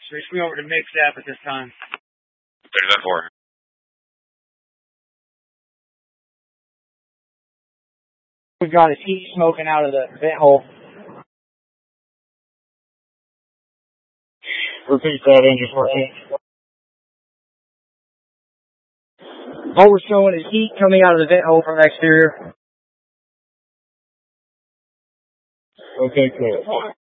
Switch me over to mixed app at this time. There's that for. We've got his heat smoking out of the vent hole. Repeat that, engine 14. All we're showing is heat coming out of the vent hole from the exterior. Okay, cool.